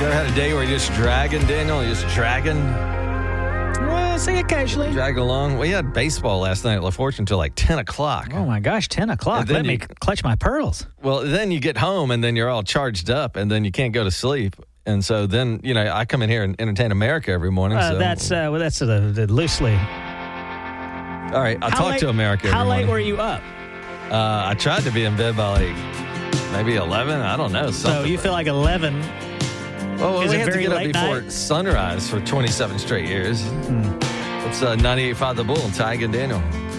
You ever had a day where you're just dragging, Daniel? You're just dragging? Well, say occasionally. Dragging along? We had baseball last night at La Fortune until like 10 o'clock. Oh, my gosh, 10 o'clock. Let me clutch my pearls. Well, then you get home, and then you're all charged up, and then you can't go to sleep. And so then, I come in here and entertain America every morning. That's the loosely. All right, I'll talk to America every How late morning. were you up? I tried to be in bed by maybe 11. I don't know. So you feel like 11 well, is we a had to very get up late before night? sunrise for 28 straight years. It's 98.5 The Bull and Tig and Daniel.